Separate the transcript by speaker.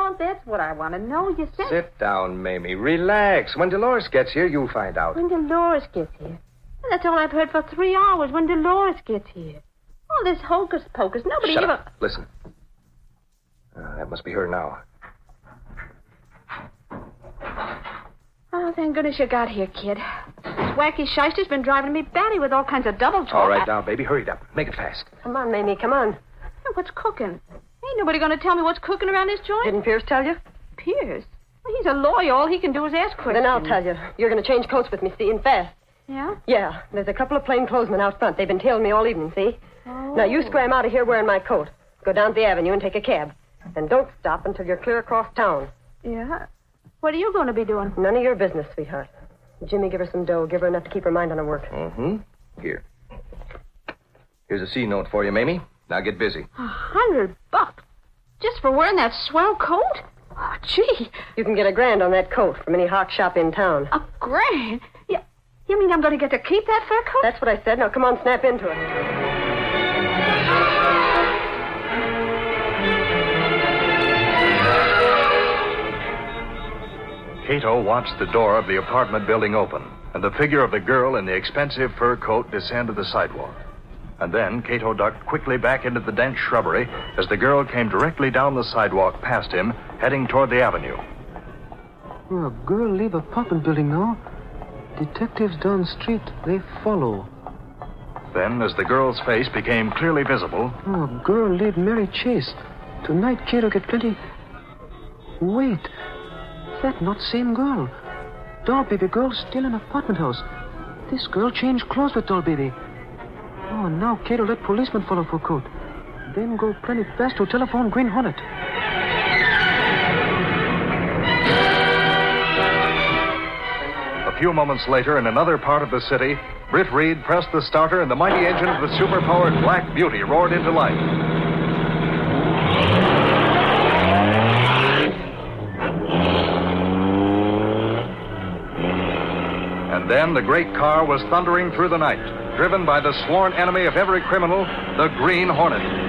Speaker 1: Oh, that's what I want to know. You said...
Speaker 2: Sit down, Mamie. Relax. When Dolores gets here, you'll find out.
Speaker 1: When Dolores gets here. Well, that's all I've heard for 3 hours. When Dolores gets here. All this hocus pocus. Nobody
Speaker 2: Shut
Speaker 1: ever...
Speaker 2: up. Listen. That must be her now.
Speaker 1: Oh, thank goodness you got here, kid. This wacky shyster's been driving me batty with all kinds of double talk.
Speaker 2: All right, now, baby, hurry it up. Make it fast.
Speaker 3: Come on, Mamie, come on.
Speaker 1: Hey, what's cooking? Ain't nobody going to tell me what's cooking around this joint?
Speaker 3: Didn't Pierce tell you?
Speaker 1: Pierce? Well, he's a lawyer. All he can do is ask questions.
Speaker 3: Then I'll tell you. You're going to change coats with me, see, and fast.
Speaker 1: Yeah?
Speaker 3: Yeah, there's a couple of plainclothesmen out front. They've been tailing me all evening, see?
Speaker 1: Oh.
Speaker 3: Now, you scram out of here wearing my coat. Go down the avenue and take a cab. And don't stop until you're clear across town.
Speaker 1: Yeah? What are you going to be doing?
Speaker 3: None of your business, sweetheart. Jimmy, give her some dough. Give her enough to keep her mind on her work.
Speaker 2: Mm-hmm. Here. Here's a C note for you, Mamie. Now get busy.
Speaker 1: $100? Just for wearing that swell coat? Oh, gee.
Speaker 3: You can get $1,000 on that coat from any hawk shop in town.
Speaker 1: $1,000? You mean I'm going to get to keep that fur coat?
Speaker 3: That's what I said. Now, come on, snap into it.
Speaker 4: Cato watched the door of the apartment building open, and the figure of the girl in the expensive fur coat descend to the sidewalk. And then Cato ducked quickly back into the dense shrubbery as the girl came directly down the sidewalk past him, heading toward the avenue.
Speaker 5: Oh, a girl leave apartment building now. Detectives down the street, they follow.
Speaker 4: Then, as the girl's face became clearly visible...
Speaker 5: Oh, a girl leave Mary Chase. Tonight, Cato get plenty... Wait. That not same girl. Doll baby girl still in apartment house. This girl changed clothes with doll baby. Oh, now Cato let policeman follow for coat. Then go plenty fast to telephone Green Hornet.
Speaker 4: A few moments later, in another part of the city, Britt Reed pressed the starter and the mighty engine of the superpowered Black Beauty roared into life. And then the great car was thundering through the night, driven by the sworn enemy of every criminal, the Green Hornet.